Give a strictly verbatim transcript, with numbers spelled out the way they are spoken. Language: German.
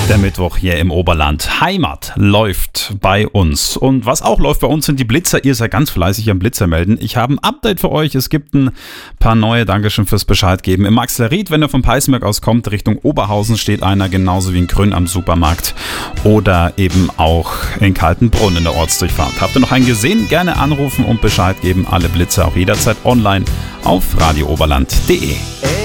Der Mittwoch hier im Oberland. Heimat läuft bei uns. Und was auch läuft bei uns sind die Blitzer. Ihr seid ganz fleißig am Blitzer melden. Ich habe ein Update für euch. Es gibt ein paar neue. Dankeschön fürs Bescheid geben. Im Maxlerried, wenn ihr vom Peißenberg aus kommt, Richtung Oberhausen steht einer, genauso wie in Grün am Supermarkt. Oder eben auch in Kaltenbrunn in der Ortsdurchfahrt. Habt ihr noch einen gesehen? Gerne anrufen und Bescheid geben. Alle Blitzer auch jederzeit online auf radio oberland punkt de.